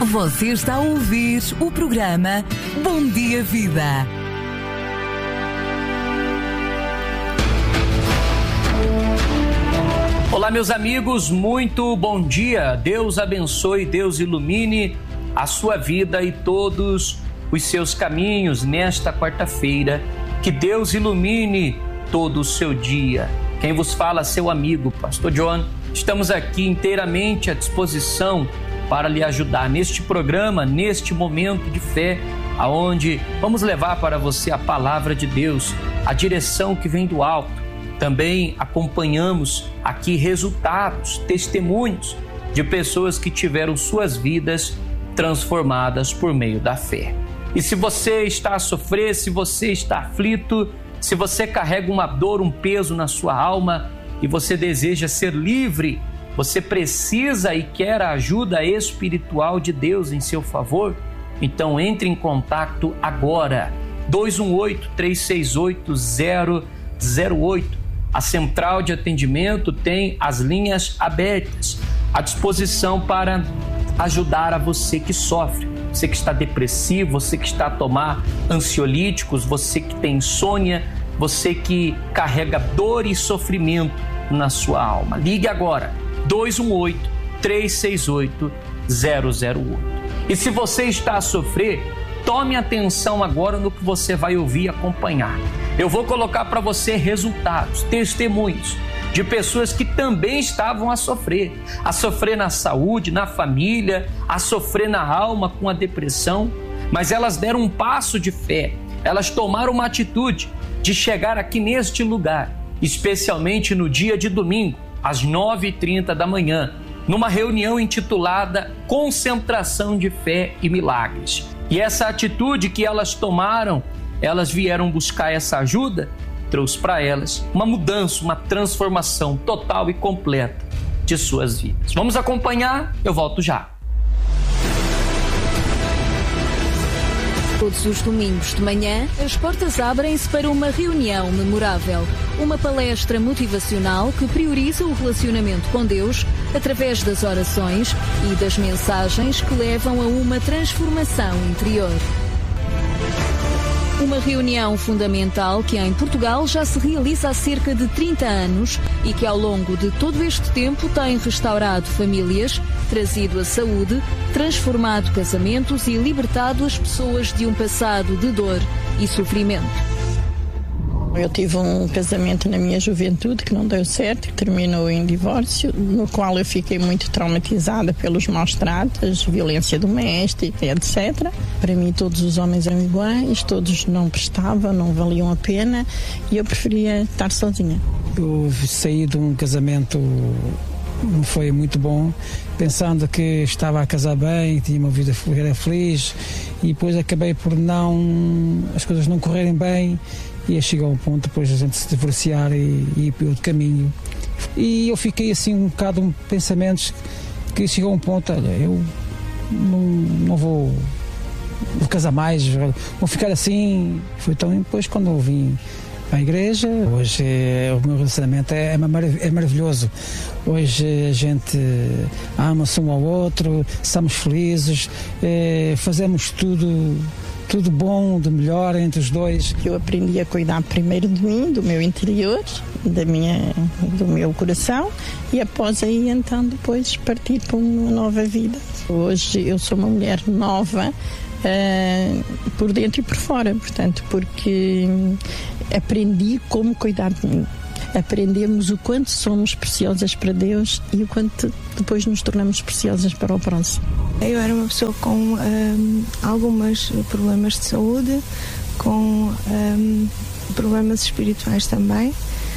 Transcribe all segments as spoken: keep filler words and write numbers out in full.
Você está a ouvir o programa Bom Dia Vida. Olá, meus amigos, muito bom dia. Deus abençoe, Deus ilumine a sua vida e todos os seus caminhos nesta quarta-feira. Que Deus ilumine todo o seu dia. Quem vos fala, seu amigo, Pastor John. Estamos aqui inteiramente à disposição para lhe ajudar neste programa, neste momento de fé, aonde vamos levar para você a palavra de Deus, a direção que vem do alto. Também acompanhamos aqui resultados, testemunhos de pessoas que tiveram suas vidas transformadas por meio da fé. E se você está a sofrer, se você está aflito, se você carrega uma dor, um peso na sua alma e você deseja ser livre, você precisa e quer a ajuda espiritual de Deus em seu favor, então entre em contato agora. dois um oito, três seis oito, zero zero oito. A central de atendimento tem as linhas abertas à disposição para ajudar a você que sofre, você que está depressivo, você que está a tomar ansiolíticos, você que tem insônia, você que carrega dor e sofrimento na sua alma. Ligue agora, dois um oito, três seis oito, zero zero oito. E se você está a sofrer, tome atenção agora no que você vai ouvir e acompanhar. Eu vou colocar para você resultados, testemunhos de pessoas que também estavam a sofrer, a sofrer na saúde, na família, a sofrer na alma com a depressão, mas elas deram um passo de fé, elas tomaram uma atitude de chegar aqui neste lugar, especialmente no dia de domingo, às nove e trinta da manhã, numa reunião intitulada Concentração de Fé e Milagres. E essa atitude que elas tomaram, elas vieram buscar essa ajuda, trouxe para elas uma mudança, uma transformação total e completa de suas vidas. Vamos acompanhar? Eu volto já. Todos os domingos de manhã, as portas abrem-se para uma reunião memorável. Uma palestra motivacional que prioriza o relacionamento com Deus através das orações e das mensagens que levam a uma transformação interior. Uma reunião fundamental que em Portugal já se realiza há cerca de trinta anos e que ao longo de todo este tempo tem restaurado famílias, trazido a saúde, transformado casamentos e libertado as pessoas de um passado de dor e sofrimento. Eu tive um casamento na minha juventude que não deu certo, que terminou em divórcio, no qual eu fiquei muito traumatizada pelos maus tratos, violência doméstica, etcétera. Para mim todos os homens eram iguais, todos não prestavam, não valiam a pena e eu preferia estar sozinha. Eu saí de um casamento, não foi muito bom, pensando que estava a casar bem, tinha uma vida era feliz e depois acabei por não, as coisas não correrem bem. E chegou a um ponto depois a gente se divorciar e, e ir para outro caminho. E eu fiquei assim um bocado com pensamentos que chegou a um ponto, olha, eu não, não vou, vou casar mais, vou ficar assim. Foi tão depois quando eu vim à igreja, hoje é, o meu relacionamento é, é maravilhoso. Hoje a gente ama-se um ao outro, estamos felizes, é, fazemos tudo... tudo bom, de melhor entre os dois. Eu aprendi a cuidar primeiro de mim, do meu interior, da minha, do meu coração e após aí então depois partir para uma nova vida. Hoje eu sou uma mulher nova uh, por dentro e por fora, portanto, porque aprendi como cuidar de mim. Aprendemos o quanto somos preciosas para Deus e o quanto depois nos tornamos preciosas para o próximo. Eu era uma pessoa com um, alguns problemas de saúde, com um, problemas espirituais também.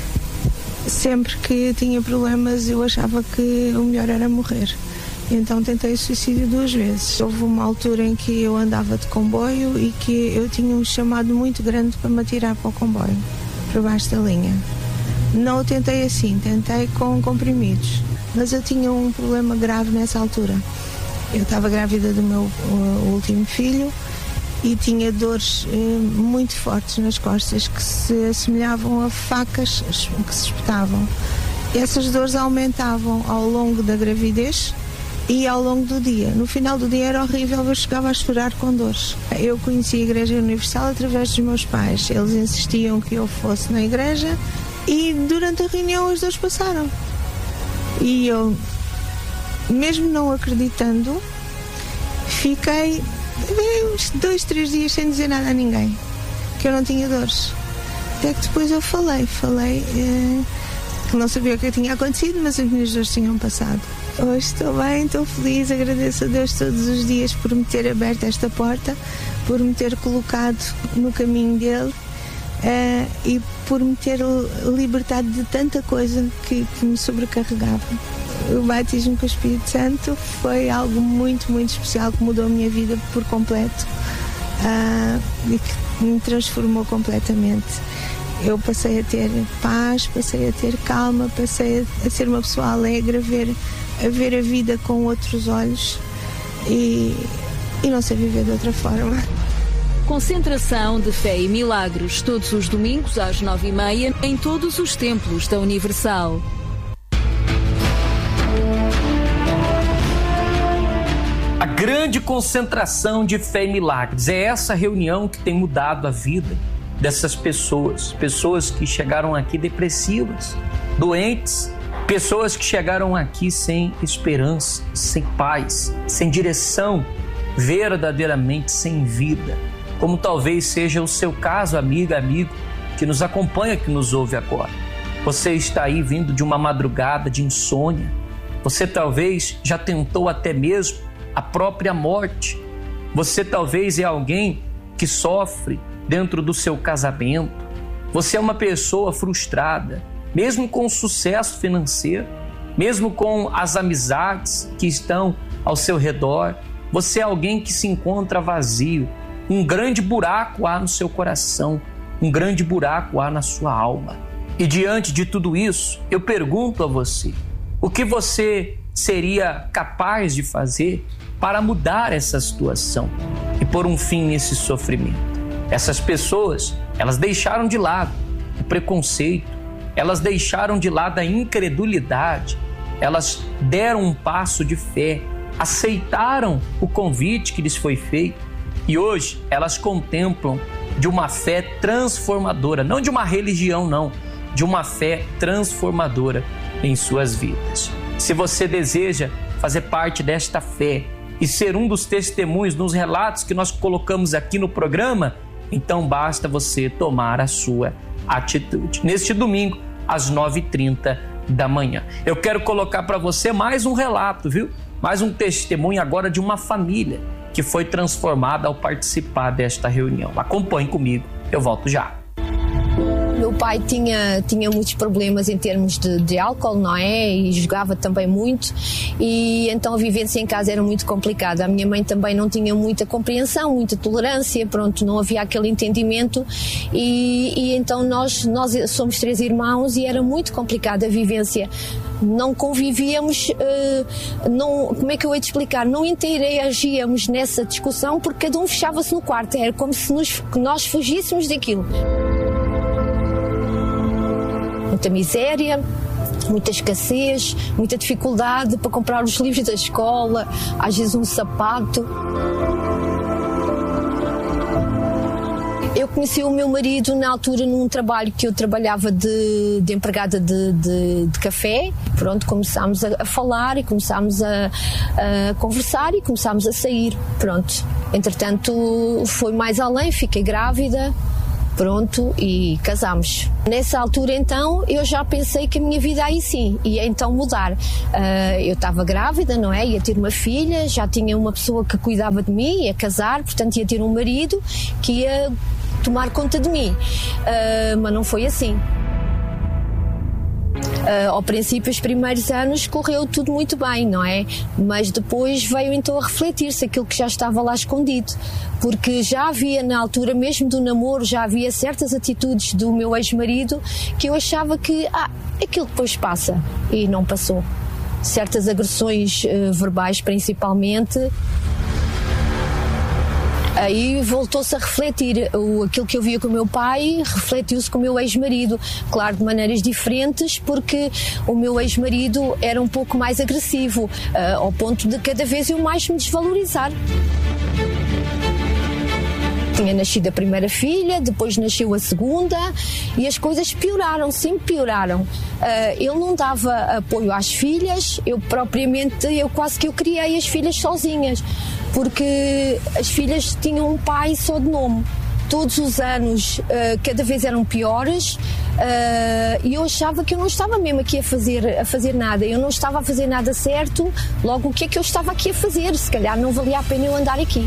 Sempre que tinha problemas eu achava que o melhor era morrer. Então tentei o suicídio duas vezes. Houve uma altura em que eu andava de comboio e que eu tinha um chamado muito grande para me atirar para o comboio, para baixo da linha. Não o tentei assim, tentei com comprimidos, mas eu tinha um problema grave nessa altura. Eu estava grávida do meu uh, último filho e tinha dores uh, muito fortes nas costas que se assemelhavam a facas que se espetavam. Essas dores aumentavam ao longo da gravidez e ao longo do dia. No final do dia era horrível, eu chegava a chorar com dores. Eu conheci a Igreja Universal através dos meus pais. Eles insistiam que eu fosse na igreja e durante a reunião as dores passaram. E eu, mesmo não acreditando, fiquei uns dois, três dias sem dizer nada a ninguém, que eu não tinha dores. Até que depois eu falei, falei eh, que não sabia o que tinha acontecido, mas as minhas dores tinham passado. Hoje estou bem, estou feliz, agradeço a Deus todos os dias por me ter aberto esta porta, por me ter colocado no caminho dele uh, e por me ter libertado de tanta coisa que, que me sobrecarregava. O batismo com o Espírito Santo foi algo muito, muito especial que mudou a minha vida por completo uh, e que me transformou completamente. Eu passei a ter paz, passei a ter calma, passei a, a ser uma pessoa alegre, a ver, a ver a vida com outros olhos e, e não sei viver de outra forma. Concentração de Fé e Milagres, todos os domingos às nove e meia, em todos os templos da Universal. A grande concentração de Fé e Milagres é essa reunião que tem mudado a vida dessas pessoas, pessoas que chegaram aqui depressivas, doentes, pessoas que chegaram aqui sem esperança, sem paz, sem direção, verdadeiramente sem vida, como talvez seja o seu caso, amiga, amigo, que nos acompanha, que nos ouve agora. Você está aí vindo de uma madrugada de insônia, você talvez já tentou até mesmo a própria morte, você talvez é alguém que sofre dentro do seu casamento, você é uma pessoa frustrada, mesmo com o sucesso financeiro, mesmo com as amizades que estão ao seu redor, você é alguém que se encontra vazio, um grande buraco há no seu coração, um grande buraco há na sua alma. E diante de tudo isso, eu pergunto a você, o que você seria capaz de fazer para mudar essa situação e pôr um fim nesse sofrimento? Essas pessoas, elas deixaram de lado o preconceito, elas deixaram de lado a incredulidade, elas deram um passo de fé, aceitaram o convite que lhes foi feito e hoje elas contemplam de uma fé transformadora, não de uma religião não, de uma fé transformadora em suas vidas. Se você deseja fazer parte desta fé e ser um dos testemunhos nos relatos que nós colocamos aqui no programa, então basta você tomar a sua atitude. Neste domingo, às nove e trinta da manhã. Eu quero colocar para você mais um relato, viu? Mais um testemunho agora de uma família que foi transformada ao participar desta reunião. Acompanhe comigo, eu volto já. Meu pai tinha, tinha muitos problemas em termos de, de álcool, não é? E jogava também muito e então a vivência em casa era muito complicada. A minha mãe também não tinha muita compreensão, muita tolerância, pronto, não havia aquele entendimento e, e então nós, nós somos três irmãos e era muito complicada a vivência. Não convivíamos, uh, não, como é que eu ia te explicar? Não interagíamos nessa discussão porque cada um fechava-se no quarto, era como se nos, nós fugíssemos daquilo. Muita miséria, muita escassez, muita dificuldade para comprar os livros da escola, às vezes um sapato. Eu conheci o meu marido na altura num trabalho que eu trabalhava de, de empregada de, de, de café. Pronto, começámos a, a falar e começámos a, a conversar e começámos a sair. Pronto, entretanto foi mais além, fiquei grávida. Pronto, e casámos. Nessa altura, então, eu já pensei que a minha vida aí sim ia então mudar. Uh, eu estava grávida, não é? Ia ter uma filha, já tinha uma pessoa que cuidava de mim, ia casar, portanto ia ter um marido que ia tomar conta de mim. Uh, mas não foi assim. Uh, ao princípio, os primeiros anos correu tudo muito bem, não é? Mas depois veio então a refletir-se aquilo que já estava lá escondido, porque já havia na altura mesmo do namoro, já havia certas atitudes do meu ex-marido que eu achava que, ah, aquilo depois passa, e não passou. Certas agressões uh, verbais principalmente. Aí voltou-se a refletir. O, aquilo que eu via com o meu pai refletiu-se com o meu ex-marido. Claro, de maneiras diferentes, porque o meu ex-marido era um pouco mais agressivo, uh, ao ponto de cada vez eu mais me desvalorizar. Tinha nascido a primeira filha, depois nasceu a segunda e as coisas pioraram, sempre pioraram. Uh, ele não dava apoio às filhas, eu propriamente, eu quase que eu criei as filhas sozinhas, porque as filhas tinham um pai só de nome. Todos os anos uh, cada vez eram piores uh, e eu achava que eu não estava mesmo aqui a fazer, a fazer nada, eu não estava a fazer nada certo, logo o que é que eu estava aqui a fazer? Se calhar não valia a pena eu andar aqui.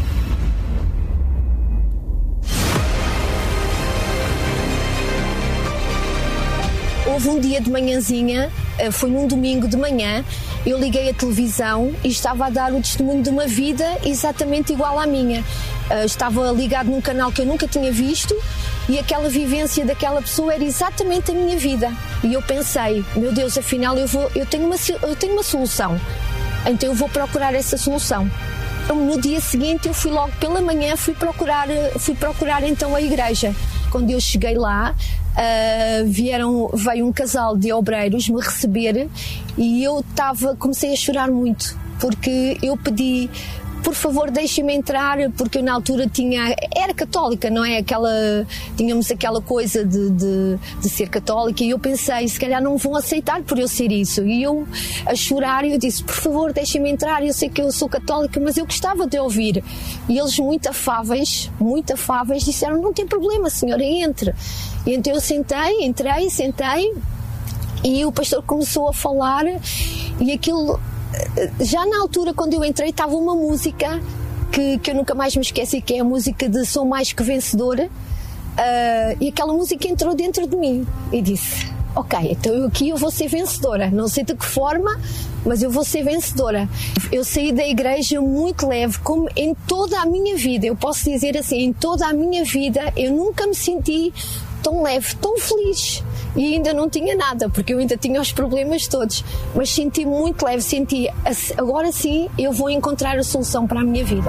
Houve um dia de manhãzinha, foi num domingo de manhã, eu liguei a televisão e estava a dar o testemunho de uma vida exatamente igual à minha. Estava ligado num canal que eu nunca tinha visto e aquela vivência daquela pessoa era exatamente a minha vida. E eu pensei, meu Deus, afinal eu, vou, eu, tenho, uma, eu tenho uma solução, então eu vou procurar essa solução. No dia seguinte eu fui logo pela manhã, fui procurar, fui procurar então a igreja. Quando eu cheguei lá, Uh, vieram, veio um casal de obreiros me receber e eu estava, comecei a chorar muito, porque eu pedi, por favor deixem-me entrar, porque eu na altura tinha, era católica, não é? Aquela, tínhamos aquela coisa de, de, de ser católica e eu pensei, se calhar não vão aceitar por eu ser isso, e eu a chorar, eu disse, por favor deixem-me entrar, eu sei que eu sou católica, mas eu gostava de ouvir. E eles muito afáveis, muito afáveis, disseram, não tem problema senhora, entre. E então eu sentei, entrei, sentei e o pastor começou a falar e aquilo, já na altura quando eu entrei estava uma música que, que eu nunca mais me esqueci, que é a música de Sou Mais Que Vencedora, uh, e aquela música entrou dentro de mim e disse, ok, então eu aqui eu vou ser vencedora, não sei de que forma, mas eu vou ser vencedora. Eu saí da igreja muito leve, como em toda a minha vida, eu posso dizer assim, em toda a minha vida eu nunca me senti tão leve, tão feliz, e ainda não tinha nada, porque eu ainda tinha os problemas todos, mas senti muito leve, senti, agora sim eu vou encontrar a solução para a minha vida.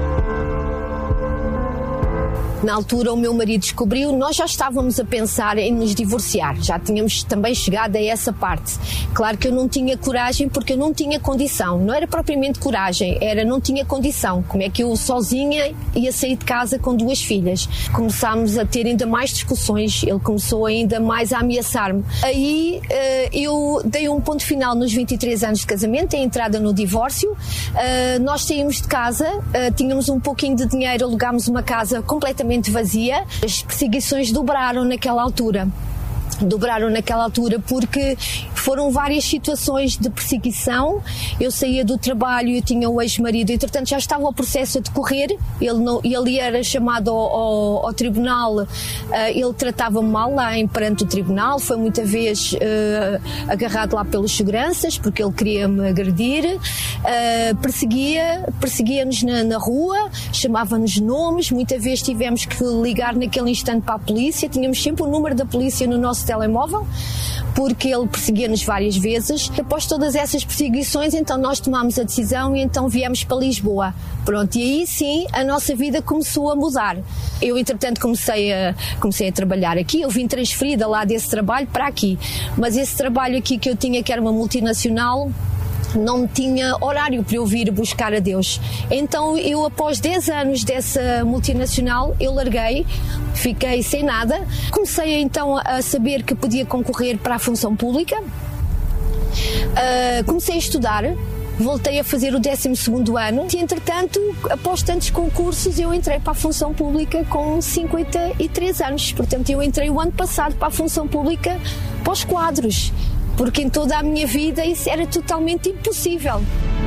Na altura o meu marido descobriu, nós já estávamos a pensar em nos divorciar, já tínhamos também chegado a essa parte. Claro que eu não tinha coragem porque eu não tinha condição, não era propriamente coragem, era não tinha condição. Como é que eu sozinha ia sair de casa com duas filhas? Começámos a ter ainda mais discussões, ele começou ainda mais a ameaçar-me. Aí eu dei um ponto final nos vinte e três anos de casamento, a entrada no divórcio. Nós saímos de casa, tínhamos um pouquinho de dinheiro, alugámos uma casa completamente vazia. As perseguições dobraram naquela altura. Dobraram naquela altura porque foram várias situações de perseguição. Eu saía do trabalho e eu tinha o ex-marido, entretanto já estava o processo a decorrer, ele, não, ele era chamado ao, ao, ao tribunal, uh, ele tratava-me mal lá em, perante o tribunal, foi muita vez uh, agarrado lá pelos seguranças porque ele queria me agredir, uh, perseguia, perseguia-nos na, na rua, chamava-nos nomes, muitas vezes tivemos que ligar naquele instante para a polícia, tínhamos sempre o número da polícia no nosso telemóvel, porque ele perseguia-nos várias vezes. Após todas essas perseguições, então nós tomámos a decisão e então viemos para Lisboa. Pronto, e aí sim a nossa vida começou a mudar. Eu, entretanto, comecei a, comecei a trabalhar aqui, eu vim transferida lá desse trabalho para aqui, mas esse trabalho aqui que eu tinha, que era uma multinacional, não tinha horário para eu vir buscar a Deus. Então eu, após dez anos dessa multinacional, eu larguei, fiquei sem nada. Comecei então a saber que podia concorrer para a função pública. Uh, comecei a estudar, voltei a fazer o décimo segundo ano e, entretanto, após tantos concursos, eu entrei para a função pública com cinquenta e três anos. Portanto, eu entrei o ano passado para a função pública para os quadros, porque em toda a minha vida isso era totalmente impossível.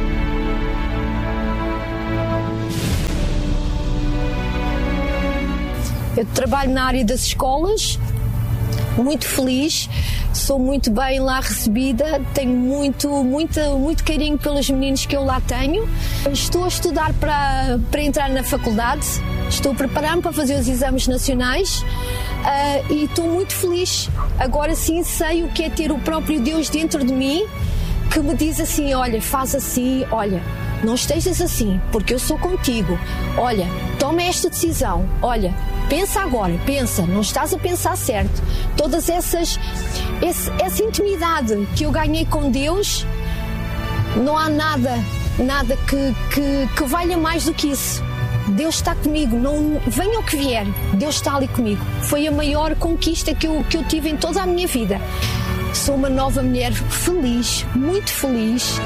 Eu trabalho na área das escolas, muito feliz, sou muito bem lá recebida, tenho muito, muito, muito carinho pelos meninos que eu lá tenho. Estou a estudar para, para entrar na faculdade, estou a preparar-me para fazer os exames nacionais. Uh, e estou muito feliz. Agora sim sei o que é ter o próprio Deus dentro de mim, que me diz assim, olha, faz assim, olha, não estejas assim, porque eu sou contigo. Olha, toma esta decisão. Olha, pensa agora, pensa, não estás a pensar certo. Todas essas, esse, essa intimidade que eu ganhei com Deus, não há nada, nada que, que, que valha mais do que isso. Deus está comigo, não, venha o que vier, Deus está ali comigo. Foi a maior conquista que eu, que eu tive em toda a minha vida. Sou uma nova mulher feliz, muito feliz.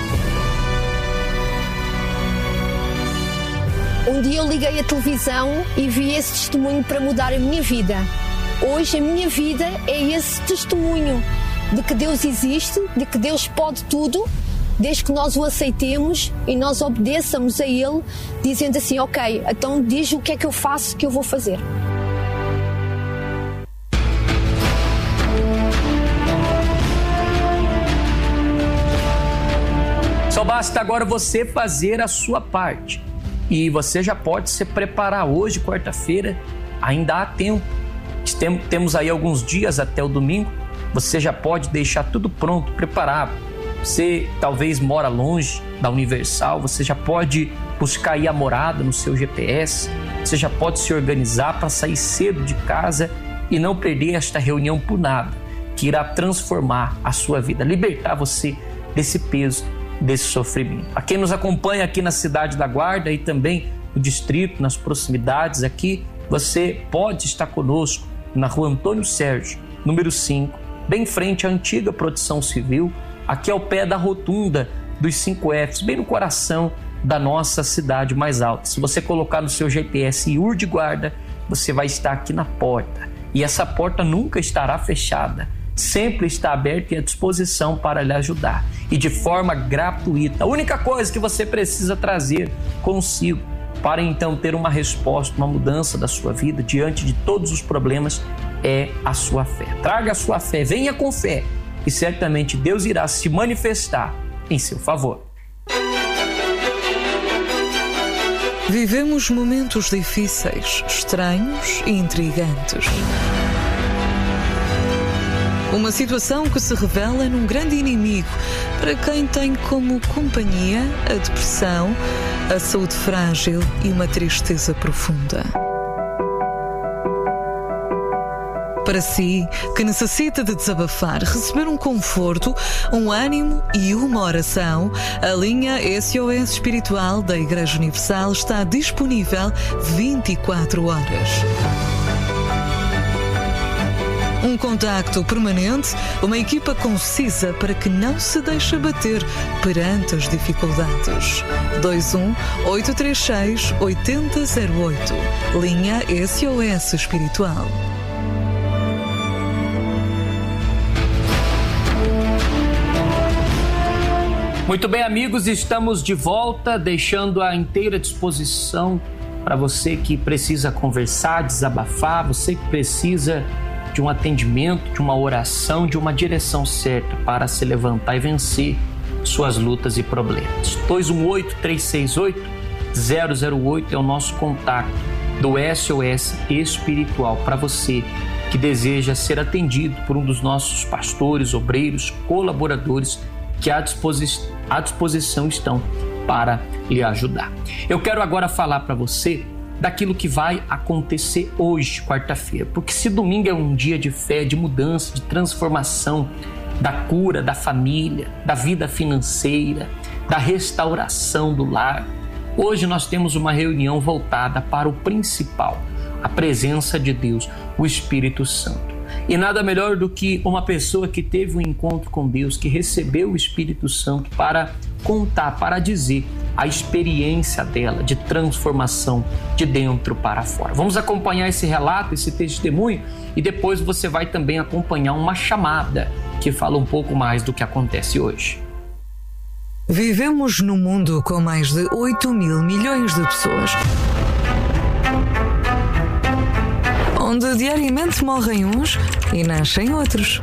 Um dia eu liguei a televisão e vi esse testemunho para mudar a minha vida. Hoje a minha vida é esse testemunho de que Deus existe, de que Deus pode tudo, desde que nós o aceitemos e nós obedeçamos a Ele, dizendo assim, ok, então diz o que é que eu faço, que eu vou fazer. Só basta agora você fazer a sua parte. E você já pode se preparar hoje, quarta-feira, ainda há tempo. Temos aí alguns dias até o domingo. Você já pode deixar tudo pronto, preparado. Você talvez mora longe da Universal, você já pode buscar aí a morada no seu G P S, você já pode se organizar para sair cedo de casa e não perder esta reunião por nada, que irá transformar a sua vida, libertar você desse peso, desse sofrimento. A quem nos acompanha aqui na cidade da Guarda e também no distrito, nas proximidades aqui, você pode estar conosco na rua Antônio Sérgio, número cinco, bem em frente à antiga Proteção Civil, aqui ao pé da rotunda dos cinco Fs, bem no coração da nossa cidade mais alta. Se você colocar no seu G P S I U R de Guarda, você vai estar aqui na porta. E essa porta nunca estará fechada, sempre está aberta e à disposição para lhe ajudar. E de forma gratuita. A única coisa que você precisa trazer consigo para então ter uma resposta, uma mudança da sua vida diante de todos os problemas é a sua fé. Traga a sua fé, venha com fé. E certamente Deus irá se manifestar em seu favor. Vivemos momentos difíceis, estranhos e intrigantes. Uma situação que se revela num grande inimigo para quem tem como companhia a depressão, a saúde frágil e uma tristeza profunda. Para si, que necessita de desabafar, receber um conforto, um ânimo e uma oração, a linha S O S Espiritual da Igreja Universal está disponível vinte e quatro horas. Um contacto permanente, uma equipa concisa para que não se deixe abater perante as dificuldades. dois um oito três seis oito zero zero oito, linha S O S Espiritual. Muito bem, amigos, estamos de volta, deixando à inteira disposição para você que precisa conversar, desabafar, você que precisa de um atendimento, de uma oração, de uma direção certa para se levantar e vencer suas lutas e problemas. dois um oito três seis oito zero zero oito é o nosso contato do S O S Espiritual para você que deseja ser atendido por um dos nossos pastores, obreiros, colaboradores que à disposição, à disposição estão para lhe ajudar. Eu quero agora falar para você daquilo que vai acontecer hoje, quarta-feira, porque se domingo é um dia de fé, de mudança, de transformação, da cura da família, da vida financeira, da restauração do lar, hoje nós temos uma reunião voltada para o principal, a presença de Deus, o Espírito Santo. E nada melhor do que uma pessoa que teve um encontro com Deus, que recebeu o Espírito Santo para contar, para dizer a experiência dela de transformação de dentro para fora. Vamos acompanhar esse relato, esse testemunho, e depois você vai também acompanhar uma chamada que fala um pouco mais do que acontece hoje. Vivemos num mundo com mais de oito mil milhões de pessoas, onde diariamente morrem uns e nascem outros.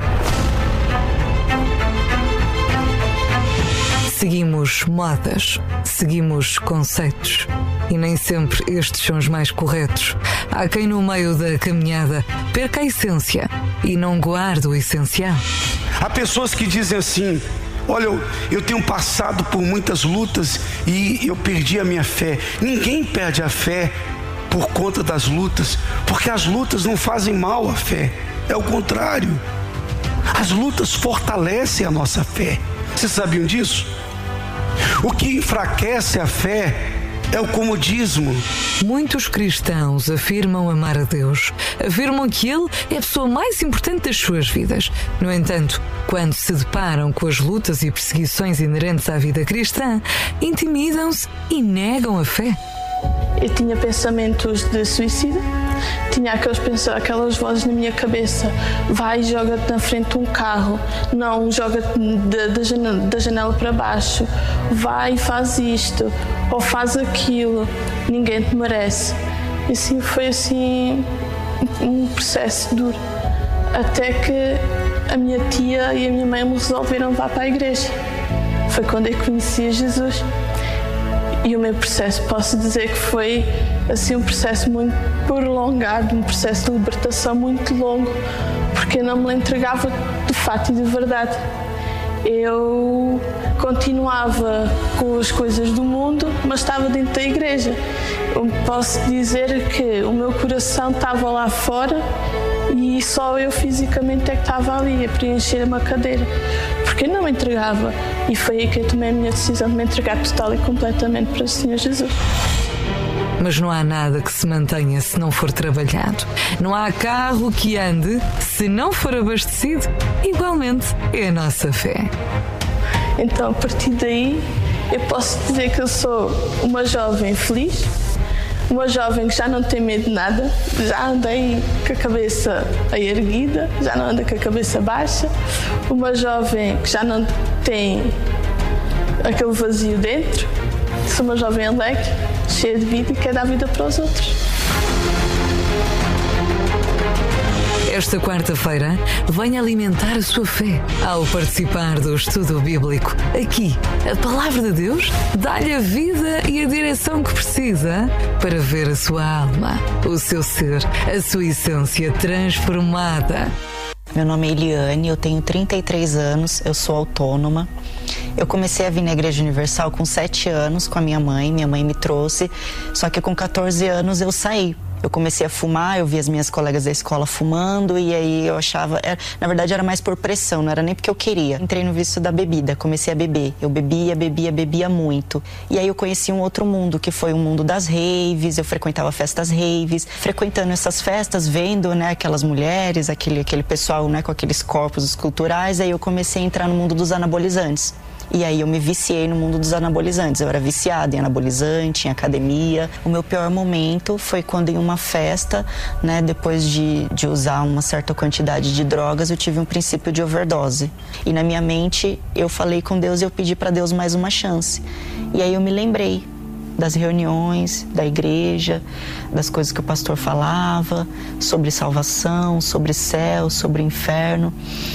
Seguimos modas, seguimos conceitos e nem sempre estes são os mais corretos. Há quem no meio da caminhada perca a essência e não guarde o essencial. Há pessoas que dizem assim: olha, eu, eu tenho passado por muitas lutas e eu perdi a minha fé. Ninguém perde a fé por conta das lutas, porque as lutas não fazem mal à fé, é o contrário. As lutas fortalecem a nossa fé. Vocês sabiam disso? O que enfraquece a fé é o comodismo. Muitos cristãos afirmam amar a Deus, afirmam que Ele é a pessoa mais importante das suas vidas. No entanto, quando se deparam com as lutas e perseguições inerentes à vida cristã, intimidam-se e negam a fé. Eu tinha pensamentos de suicídio, tinha aqueles pensamentos, aquelas vozes na minha cabeça: vai e joga-te na frente de um carro, não, joga-te da, da, janela, da janela para baixo, vai e faz isto, ou faz aquilo, ninguém te merece. E assim, foi assim um processo duro, até que a minha tia e a minha mãe me resolveram levar para a igreja. Foi quando eu conheci Jesus. E o meu processo, posso dizer que foi assim um processo muito prolongado, um processo de libertação muito longo, porque eu não me entregava de fato e de verdade. Eu continuava com as coisas do mundo, mas estava dentro da igreja. Eu posso dizer que o meu coração estava lá fora e só eu fisicamente é que estava ali a preencher uma cadeira, porque eu não me entregava. E foi aí que eu tomei a minha decisão de me entregar total e completamente para o Senhor Jesus. Mas não há nada que se mantenha se não for trabalhado. Não há carro que ande se não for abastecido. Igualmente é a nossa fé. Então, a partir daí, eu posso dizer que eu sou uma jovem feliz, uma jovem que já não tem medo de nada, já andei com a cabeça erguida, já não anda com a cabeça baixa, uma jovem que já não tem aquele vazio dentro, sou uma jovem alegre, cheia de vida e quer dar vida para os outros. Esta quarta-feira, venha alimentar a sua fé ao participar do estudo bíblico. Aqui, a Palavra de Deus dá-lhe a vida e a direção que precisa para ver a sua alma, o seu ser, a sua essência transformada. Meu nome é Eliane, eu tenho trinta e três anos, eu sou autônoma. Eu comecei a vir na Igreja Universal com sete anos com a minha mãe, minha mãe me trouxe, só que com catorze anos eu saí. Eu comecei a fumar, eu vi as minhas colegas da escola fumando e aí eu achava... Era, na verdade era mais por pressão, não era nem porque eu queria. Entrei no vício da bebida, comecei a beber. Eu bebia, bebia, bebia muito. E aí eu conheci um outro mundo, que foi o mundo das raves. Eu frequentava festas raves. Frequentando essas festas, vendo, né, aquelas mulheres, aquele, aquele pessoal, né, com aqueles corpos esculturais. Aí eu comecei a entrar no mundo dos anabolizantes. E aí eu me viciei no mundo dos anabolizantes. Eu era viciada em anabolizante, em academia. O meu pior momento foi quando em uma festa, né, depois de, de usar uma certa quantidade de drogas, eu tive um princípio de overdose. E na minha mente, eu falei com Deus e eu pedi para Deus mais uma chance. E aí eu me lembrei das reuniões, da igreja, das coisas que o pastor falava, sobre salvação, sobre céu, sobre inferno.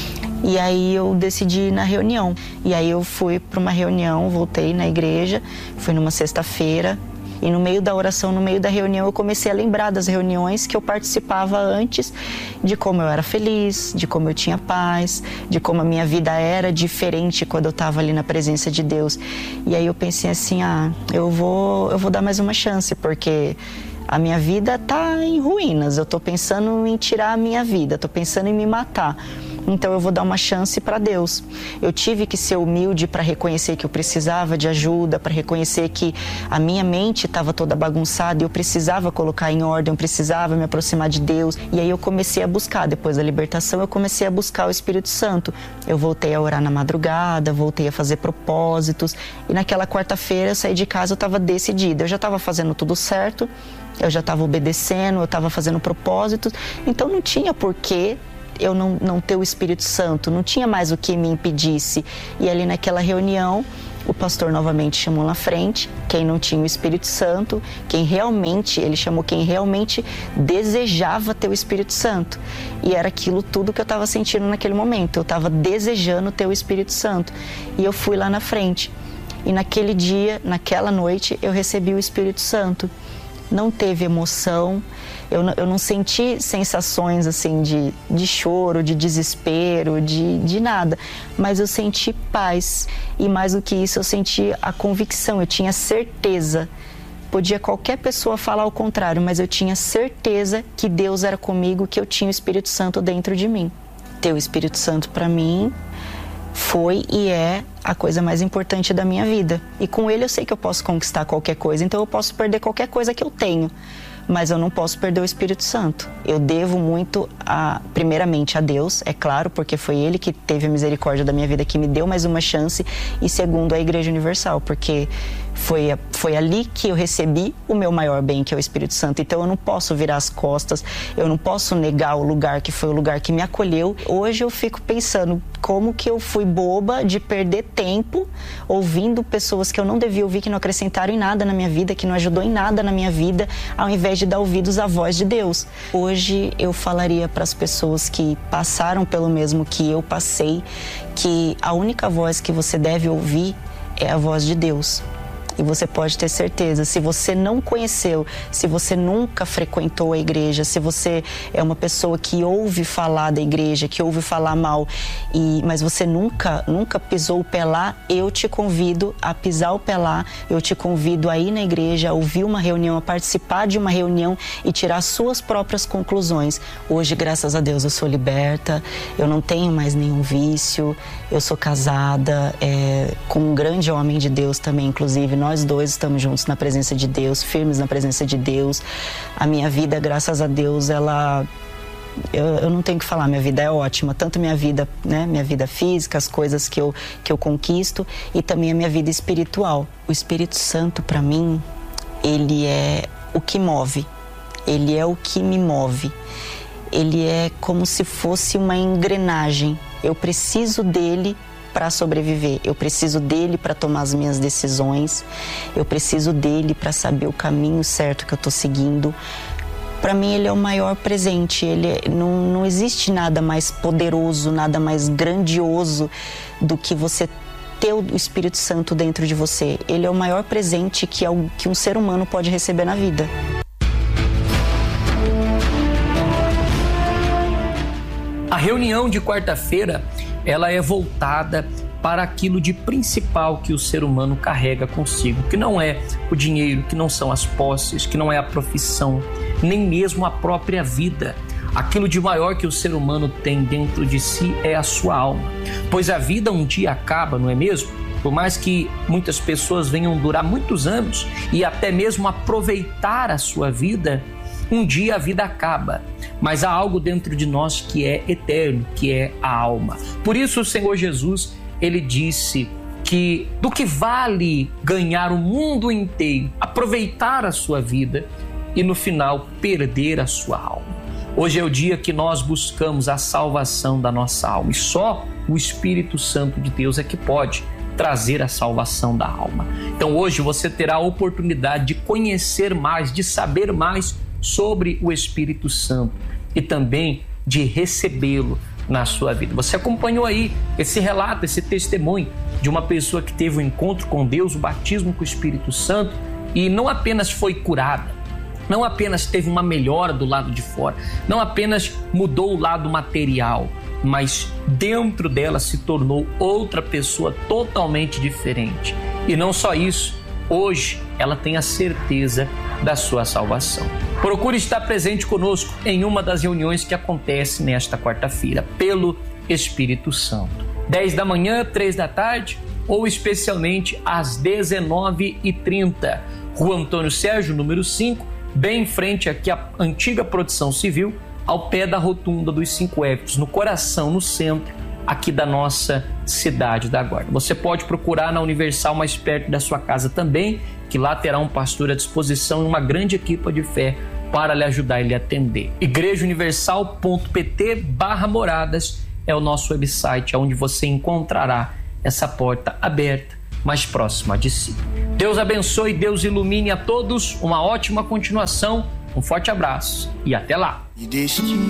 E aí eu decidi ir na reunião. E aí eu fui para uma reunião, voltei na igreja, fui numa sexta-feira. E no meio da oração, no meio da reunião, eu comecei a lembrar das reuniões que eu participava antes, de como eu era feliz, de como eu tinha paz, de como a minha vida era diferente quando eu estava ali na presença de Deus. E aí eu pensei assim, ah, eu vou, eu vou dar mais uma chance, porque a minha vida tá em ruínas, eu tô pensando em tirar a minha vida, tô pensando em me matar. Então eu vou dar uma chance para Deus. Eu tive que ser humilde para reconhecer que eu precisava de ajuda, para reconhecer que a minha mente estava toda bagunçada e eu precisava colocar em ordem, eu precisava me aproximar de Deus. E aí eu comecei a buscar, depois da libertação, eu comecei a buscar o Espírito Santo. Eu voltei a orar na madrugada, voltei a fazer propósitos. E naquela quarta-feira eu saí de casa, eu estava decidida. Eu já estava fazendo tudo certo, eu já estava obedecendo, eu estava fazendo propósitos. Então não tinha porquê eu não, não ter o Espírito Santo, não tinha mais o que me impedisse. E ali naquela reunião, o pastor novamente chamou na frente quem não tinha o Espírito Santo, quem realmente, ele chamou quem realmente desejava ter o Espírito Santo. E era aquilo tudo que eu estava sentindo naquele momento, eu estava desejando ter o Espírito Santo. E eu fui lá na frente. E naquele dia, naquela noite, eu recebi o Espírito Santo. não teve emoção, eu não, eu não senti sensações assim de, de choro, de desespero, de, de nada, mas eu senti paz e mais do que isso eu senti a convicção, eu tinha certeza. Podia qualquer pessoa falar o contrário, mas eu tinha certeza que Deus era comigo, que eu tinha o Espírito Santo dentro de mim. Ter o Espírito Santo para mim foi e é a coisa mais importante da minha vida. E com ele eu sei que eu posso conquistar qualquer coisa, então eu posso perder qualquer coisa que eu tenho, mas eu não posso perder o Espírito Santo. Eu devo muito, a, primeiramente, a Deus, é claro, porque foi Ele que teve a misericórdia da minha vida, que me deu mais uma chance, e segundo, a Igreja Universal, porque foi, foi ali que eu recebi o meu maior bem, que é o Espírito Santo. Então eu não posso virar as costas, eu não posso negar o lugar que foi o lugar que me acolheu. Hoje eu fico pensando como que eu fui boba de perder tempo ouvindo pessoas que eu não devia ouvir, que não acrescentaram em nada na minha vida, que não ajudou em nada na minha vida, ao invés de dar ouvidos à voz de Deus. Hoje eu falaria para as pessoas que passaram pelo mesmo que eu passei, que a única voz que você deve ouvir é a voz de Deus. E você pode ter certeza, se você não conheceu, se você nunca frequentou a igreja, se você é uma pessoa que ouve falar da igreja, que ouve falar mal, e, mas você nunca, nunca pisou o pé lá, eu te convido a pisar o pé lá, eu te convido a ir na igreja, a ouvir uma reunião, a participar de uma reunião e tirar suas próprias conclusões. Hoje, graças a Deus, eu sou liberta, eu não tenho mais nenhum vício, eu sou casada é, com um grande homem de Deus também, inclusive. Nós dois estamos juntos na presença de Deus, firmes na presença de Deus. A minha vida, graças a Deus, ela... Eu, eu não tenho o que falar, minha vida é ótima. Tanto minha vida, né, minha vida física, as coisas que eu, que eu conquisto, e também a minha vida espiritual. O Espírito Santo, para mim, ele é o que move. Ele é o que me move. Ele é como se fosse uma engrenagem. Eu preciso dele para sobreviver, eu preciso dele para tomar as minhas decisões, eu preciso dele para saber o caminho certo que eu estou seguindo. Para mim ele é o maior presente, ele é, não, não existe nada mais poderoso, nada mais grandioso do que você ter o Espírito Santo dentro de você. Ele é o maior presente que, é o, que um ser humano pode receber na vida. A reunião de quarta-feira, ela é voltada para aquilo de principal que o ser humano carrega consigo, que não é o dinheiro, que não são as posses, que não é a profissão, nem mesmo a própria vida. Aquilo de maior que o ser humano tem dentro de si é a sua alma, pois a vida um dia acaba, não é mesmo? Por mais que muitas pessoas venham durar muitos anos e até mesmo aproveitar a sua vida, um dia a vida acaba, mas há algo dentro de nós que é eterno, que é a alma. Por isso o Senhor Jesus, ele disse que do que vale ganhar o mundo inteiro, aproveitar a sua vida e no final perder a sua alma. Hoje é o dia que nós buscamos a salvação da nossa alma e só o Espírito Santo de Deus é que pode trazer a salvação da alma. Então hoje você terá a oportunidade de conhecer mais, de saber mais sobre o Espírito Santo e também de recebê-lo na sua vida. Você acompanhou aí esse relato, esse testemunho de uma pessoa que teve um encontro com Deus, o batismo com o Espírito Santo e não apenas foi curada, não apenas teve uma melhora do lado de fora, não apenas mudou o lado material, mas dentro dela se tornou outra pessoa totalmente diferente. E não só isso, hoje ela tem a certeza da sua salvação. Procure estar presente conosco em uma das reuniões que acontece nesta quarta-feira, pelo Espírito Santo. dez da manhã, três da tarde ou especialmente às dezenove e trinta. Rua Antônio Sérgio, número cinco, bem em frente aqui à antiga Produção Civil, ao pé da Rotunda dos Cinco Évitos, no coração, no centro aqui da nossa cidade da Guarda. Você pode procurar na Universal mais perto da sua casa também, que lá terá um pastor à disposição e uma grande equipe de fé para lhe ajudar e lhe atender. igreja universal ponto pt barra moradas é o nosso website, onde você encontrará essa porta aberta, mais próxima de si. Deus abençoe, Deus ilumine a todos, uma ótima continuação, um forte abraço e até lá.